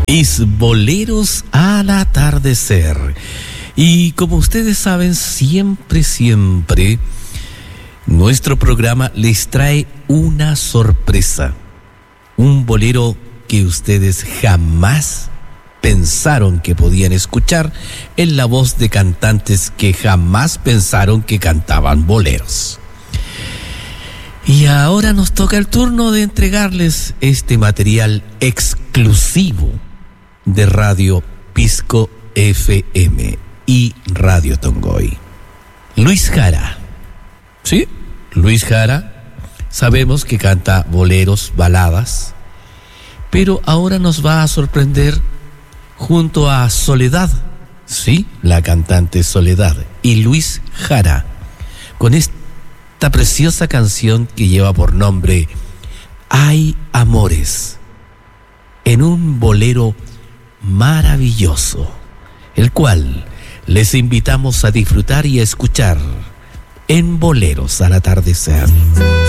Mis boleros al atardecer. Y como ustedes saben, siempre nuestro programa les trae una sorpresa. Un bolero que ustedes jamás pensaron que podían escuchar en la voz de cantantes que jamás pensaron que cantaban boleros. Y ahora nos toca el turno de entregarles este material exclusivo de Radio Pisco FM y Radio Tongoy. Luis Jara. ¿Sí? Luis Jara, sabemos que canta boleros, baladas, pero ahora nos va a sorprender junto a Soledad, sí, la cantante Soledad, y Luis Jara, con esta preciosa canción que lleva por nombre Hay Amores, en un bolero maravilloso, el cual les invitamos a disfrutar y a escuchar en Boleros al Atardecer.